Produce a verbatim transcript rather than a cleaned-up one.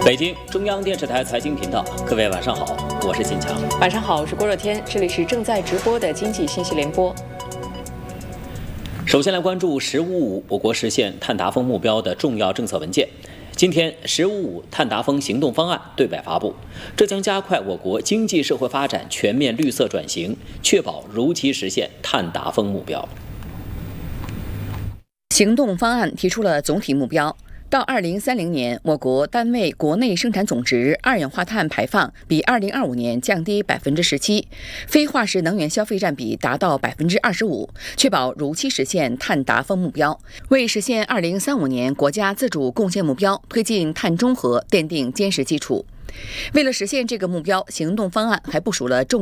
北京中央电视台财经频道，各位晚上好，我是金强。 晚上好，我是郭若天，这里是正在直播的经济信息联播。 首先来关注“十五五”我国实现碳达峰目标的重要政策文件。今天，“十五五”碳达峰行动方案对外发布，这将加快我国经济社会发展全面绿色转型，确保如期实现碳达峰目标。 行动方案提出了总体目标。到二零三零年，我国单位国内生产总值二氧化碳排放比二零二五年降低百分之十七，非化石能源消费占比达到百分之二十五，确保如期实现碳达峰目标，为实现二零三五年国家自主贡献目标推进碳中和奠定坚实基础。为了实现这个目标，行动方案还部署了重